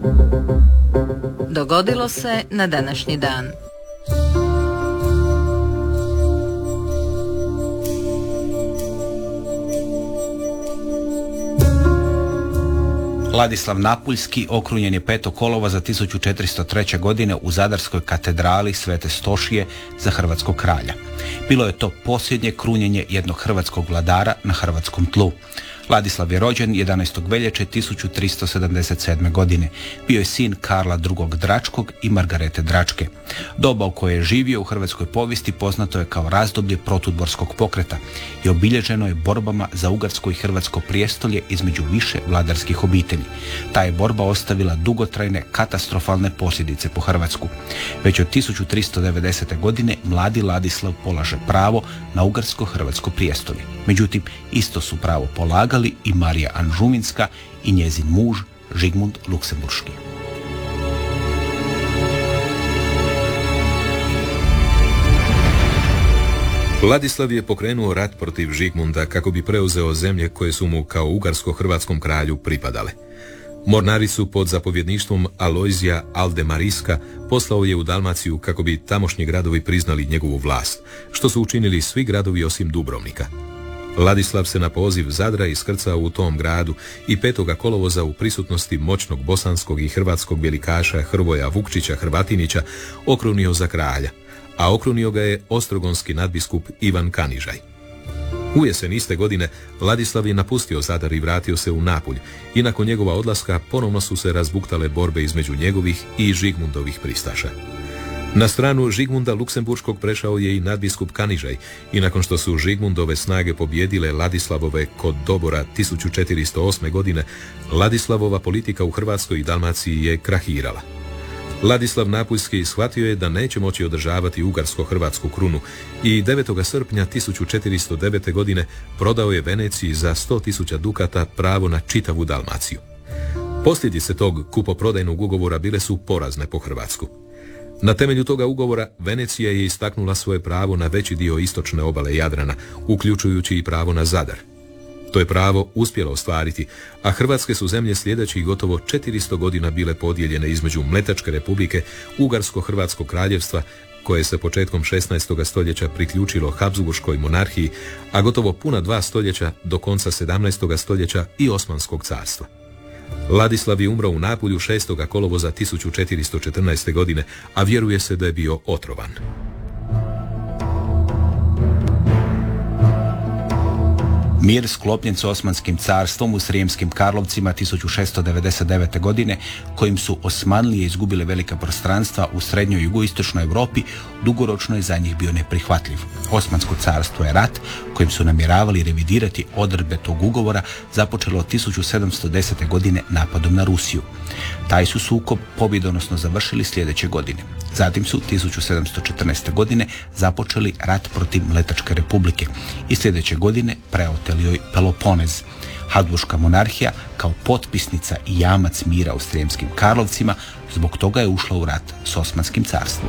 Dogodilo se na današnji dan. Ladislav Napuljski okrunjen je 5. kolovoza 1403. godine u Zadarskoj katedrali Svete Stošije za hrvatskog kralja. Bilo je to posljednje krunjenje jednog hrvatskog vladara na hrvatskom tlu. Ladislav je rođen 11. veljače 1377. godine. Bio je sin Karla II. Dračkog i Margarete Dračke. Doba u kojoj je živio u hrvatskoj povijesti poznato je kao razdoblje protudvorskog pokreta i obilježeno je borbama za ugarsko i hrvatsko prijestolje između više vladarskih obitelji. Ta je borba ostavila dugotrajne katastrofalne posljedice po Hrvatsku. Već od 1390. godine mladi Ladislav polaže pravo na ugarsko-hrvatsko prijestolje. Međutim, isto su pravo polagali i Marija Anžuminska i njezin muž Žigmund Luksemburški. Ladislav je pokrenuo rat protiv Žigmunda kako bi preuzeo zemlje koje su mu kao ugarsko-hrvatskom kralju pripadale. Mornaricu pod zapovjedništvom Alojzija Aldemariska poslao je u Dalmaciju kako bi tamošnji gradovi priznali njegovu vlast, što su učinili svi gradovi osim Dubrovnika. Ladislav se na poziv Zadra iskrcao u tom gradu i 5. kolovoza u prisutnosti moćnog bosanskog i hrvatskog velikaša Hrvoja Vukčića Hrvatinića okrunio za kralja, a okrunio ga je ostrogonski nadbiskup Ivan Kanižaj. U jesen iste godine Ladislav je napustio Zadar i vratio se u Napulj i nakon njegova odlaska ponovno su se razbuktale borbe između njegovih i Žigmundovih pristaša. Na stranu Žigmunda Luksemburškog prešao je i nadbiskup Kanižaj i nakon što su Žigmundove snage pobjedile Ladislavove kod Dobora 1408. godine, Ladislavova politika u Hrvatskoj i Dalmaciji je krahirala. Ladislav Napuljski shvatio je da neće moći održavati ugarsko-hrvatsku krunu i 9. srpnja 1409. godine prodao je Veneciji za 100.000 dukata pravo na čitavu Dalmaciju. Posljedice tog kupoprodajnog ugovora bile su porazne po Hrvatsku. Na temelju toga ugovora Venecija je istaknula svoje pravo na veći dio istočne obale Jadrana, uključujući i pravo na Zadar. To je pravo uspjela ostvariti, a hrvatske su zemlje sljedećih gotovo 400 godina bile podijeljene između Mletačke republike, Ugarsko-hrvatskog kraljevstva, koje se početkom 16. stoljeća priključilo Habsburškoj monarhiji, a gotovo puna 2 stoljeća do konca 17. stoljeća i Osmanskog carstva. Ladislav je umro u Napulju 6. kolovoza 1414. godine, a vjeruje se da je bio otrovan. Mir sklopljen s Osmanskim carstvom u Srijemskim Karlovcima 1699. godine, kojim su Osmanlije izgubile velika prostranstva u srednjoj i jugoistočnoj Europi, dugoročno je za njih bio neprihvatljiv. Osmansko carstvo je rat, kojim su namjeravali revidirati odredbe tog ugovora, započelo od 1710. godine napadom na Rusiju. Taj su sukob pobjedonosno završili sljedeće godine. Zatim su 1714. godine započeli rat protiv Mletačke republike i sljedeće godine preoteli joj Peloponez. Habsburška monarhija kao potpisnica i jamac mira u Srijemskim Karlovcima zbog toga je ušla u rat s Osmanskim carstvom.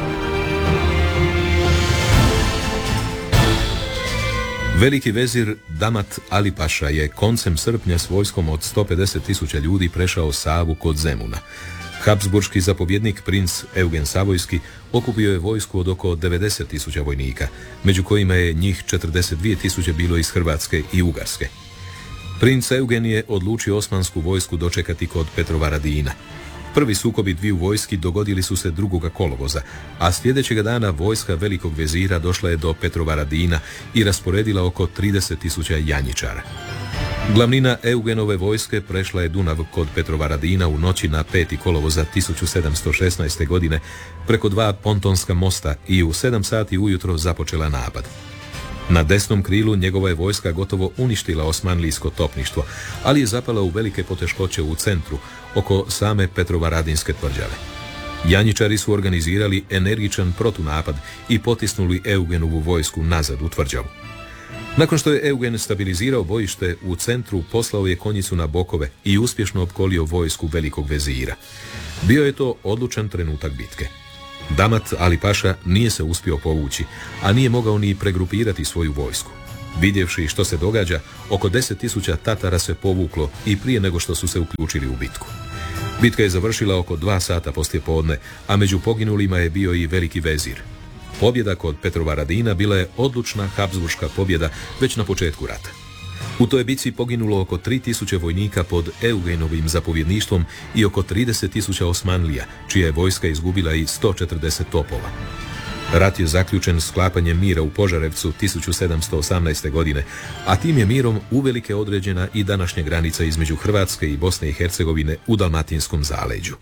Veliki vezir Damat Ali Paša je koncem srpnja s vojskom od 150.000 ljudi prešao Savu kod Zemuna. Habsburški zapovjednik princ Eugen Savojski okupio je vojsku od oko 90.000 vojnika, među kojima je njih 42.000 bilo iz Hrvatske i Ugarske. Princ Eugen je odlučio osmansku vojsku dočekati kod Petrovaradina. Prvi sukobi dviju vojski dogodili su se 2. kolovoza, a sljedećega dana vojska velikog vezira došla je do Petrovaradina i rasporedila oko 30.000 janjičara. Glavnina Eugenove vojske prešla je Dunav kod Petrovaradina u noći na 5. kolovoza 1716. godine preko 2 pontonska mosta i u 7 sati ujutro započela napad. Na desnom krilu njegova je vojska gotovo uništila osmanlijsko topništvo, ali je zapala u velike poteškoće u centru, oko same Petrovaradinske tvrđave. Janjičari su organizirali energičan protunapad i potisnuli Eugenovu vojsku nazad u tvrđavu. Nakon što je Eugen stabilizirao bojište u centru, poslao je konjicu na bokove i uspješno opkolio vojsku velikog vezira. Bio je to odlučan trenutak bitke. Damat Ali Paša nije se uspio povući, a nije mogao ni pregrupirati svoju vojsku. Vidjevši što se događa, oko 10.000 Tatara se povuklo i prije nego što su se uključili u bitku. Bitka je završila oko 2 sata poslijepodne, a među poginulima je bio i veliki vezir. Pobjeda kod Petrovaradina bila je odlučna habsburška pobjeda već na početku rata. U toj bitci poginulo oko 3000 vojnika pod Eugenovim zapovjedništvom i oko 30.000 Osmanlija, čija je vojska izgubila i 140 topova. Rat je zaključen sklapanjem mira u Požarevcu 1718. godine, a tim je mirom uvelike određena i današnja granica između Hrvatske i Bosne i Hercegovine u Dalmatinskom zaleđu.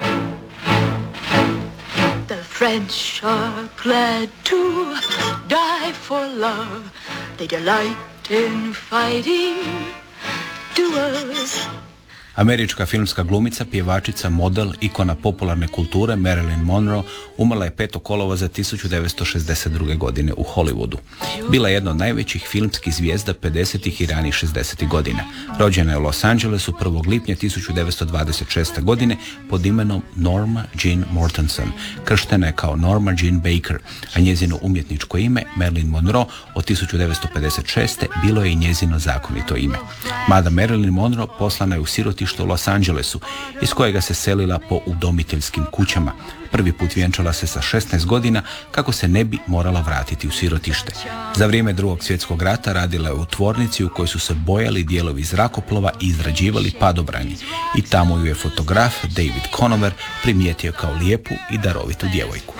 The French are glad to die for love. They delight in fighting duels. Američka filmska glumica, pjevačica, model, ikona popularne kulture Marilyn Monroe umrla je 5. kolovoza 1962. godine u Hollywoodu. Bila je jedna od najvećih filmskih zvijezda 50. i ranih 60. godina. Rođena je u Los Angelesu 1. lipnja 1926. godine pod imenom Norma Jean Mortensen. Krštena je kao Norma Jean Baker, a njezino umjetničko ime Marilyn Monroe od 1956. bilo je i njezino zakonito ime. Mada Marilyn Monroe poslana je u siroti u Los Angelesu, iz kojega se selila po udomiteljskim kućama. Prvi put vjenčala se sa 16 godina kako se ne bi morala vratiti u sirotište. Za vrijeme Drugog svjetskog rata radila je u tvornici u kojoj su se bojali dijelovi zrakoplova i izrađivali padobrani. I tamo ju je fotograf David Conover primijetio kao lijepu i darovitu djevojku.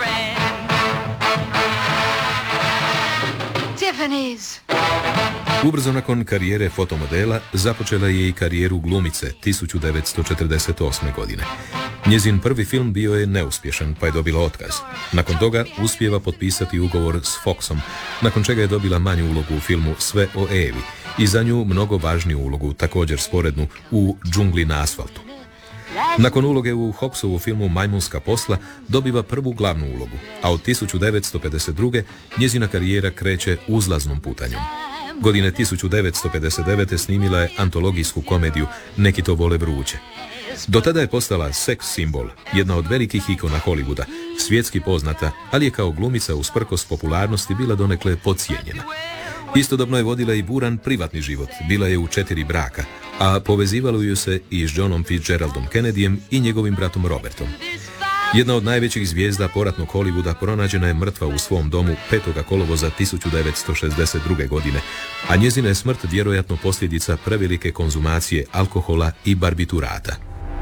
Tiffany's. Ubrzo nakon karijere fotomodela započela je i karijeru glumice 1948. godine. Njezin prvi film bio je neuspješan, pa je dobila otkaz. Nakon toga uspijeva potpisati ugovor s Foxom, nakon čega je dobila manju ulogu u filmu Sve o Evi i za nju mnogo važniju ulogu, također sporednu, u Džungli na asfaltu. Nakon uloge u Hawksovu filmu Majmunska posla dobiva prvu glavnu ulogu, a od 1952. njezina karijera kreće uzlaznom putanjom. Godine 1959. snimila je antologijsku komediju Neki to vole vruće. Do tada je postala seks simbol, jedna od velikih ikona Hollywooda, svjetski poznata, ali je kao glumica usprkos popularnosti bila donekle podcijenjena. Istodobno je vodila i buran privatni život, bila je u 4 braka, a povezivalo ju se i s Johnom Fitzgeraldom Kennedyjem i njegovim bratom Robertom. Jedna od najvećih zvijezda poratnog Hollywooda pronađena je mrtva u svom domu 5. kolovoza 1962. godine, a njezina je smrt vjerojatno posljedica prevelike konzumacije alkohola i barbiturata.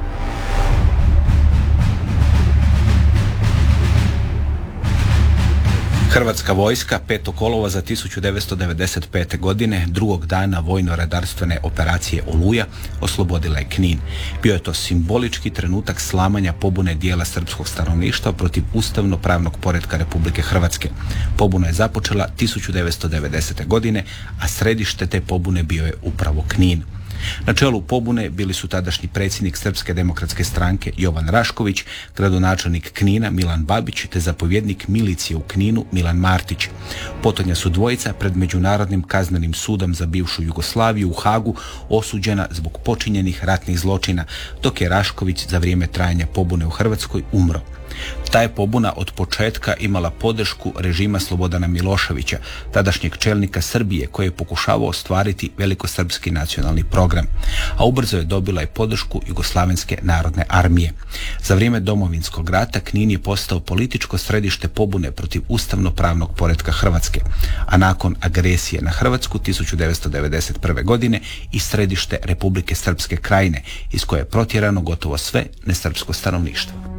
Hrvatska vojska 5. kolovoza 1995. godine, drugog dana vojno-redarstvene operacije Oluja, oslobodila je Knin. Bio je to simbolički trenutak slamanja pobune dijela srpskog stanovništva protiv ustavno-pravnog poretka Republike Hrvatske. Pobuna je započela 1990. godine, a središte te pobune bio je upravo Knin. Na čelu pobune bili su tadašnji predsjednik Srpske demokratske stranke Jovan Rašković, gradonačelnik Knina Milan Babić te zapovjednik milicije u Kninu Milan Martić. Potonja su dvojica pred Međunarodnim kaznenim sudom za bivšu Jugoslaviju u Hagu osuđena zbog počinjenih ratnih zločina, dok je Rašković za vrijeme trajanja pobune u Hrvatskoj umro. Ta je pobuna od početka imala podršku režima Slobodana Miloševića, tadašnjeg čelnika Srbije, koji je pokušavao ostvariti velikosrpski nacionalni program, a ubrzo je dobila i podršku Jugoslavenske narodne armije. Za vrijeme Domovinskog rata Knin je postao političko središte pobune protiv ustavno-pravnog poretka Hrvatske, a nakon agresije na Hrvatsku 1991. godine i središte Republike Srpske Krajine, iz koje je protjerano gotovo sve nesrpsko stanovništvo.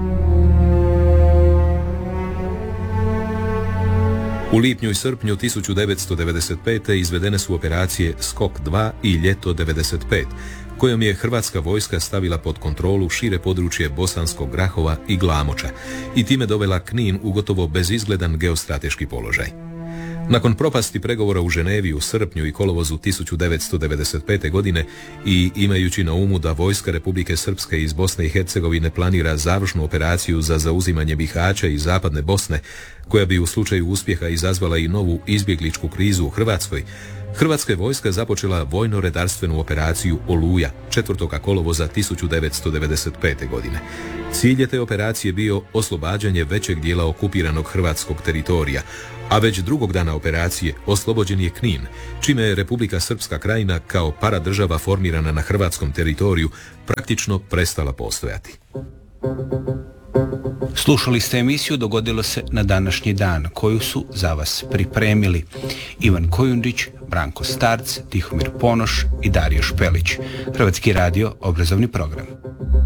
U lipnju i srpnju 1995. izvedene su operacije Skok 2 i Ljeto 95, kojom je hrvatska vojska stavila pod kontrolu šire područje Bosanskog Grahova i Glamoča i time dovela Knin u gotovo bezizgledan geostrateški položaj. Nakon propasti pregovora u Ženevi u srpnju i kolovozu 1995. godine i imajući na umu da vojska Republike Srpske iz Bosne i Hercegovine planira završnu operaciju za zauzimanje Bihaća i zapadne Bosne, koja bi u slučaju uspjeha izazvala i novu izbjegličku krizu u Hrvatskoj, Hrvatska je vojska započela vojno-redarstvenu operaciju Oluja 4. kolovoza 1995. godine. Cilj je te operacije bio oslobađanje većeg dijela okupiranog hrvatskog teritorija, a već drugog dana operacije oslobođen je Knin, čime je Republika Srpska Krajina kao paradržava formirana na hrvatskom teritoriju praktično prestala postojati. Slušali ste emisiju Dogodilo se na današnji dan, koju su za vas pripremili Ivan Kojundić, Branko Starc, Tihomir Ponoš i Dario Špelić. Hrvatski radio, obrazovni program.